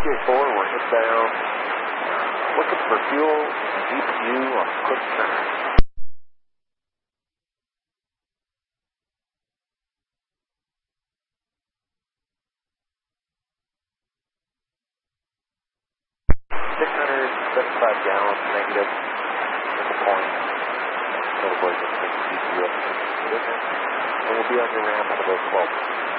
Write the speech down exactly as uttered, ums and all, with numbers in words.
J four, we're hitbound. Looking for fuel and G P U on Cook Center. six hundred seventy-five gallons negative. Nickel Point. Notably, just take the G P U up to position. And we'll be on your ramp at about twelve.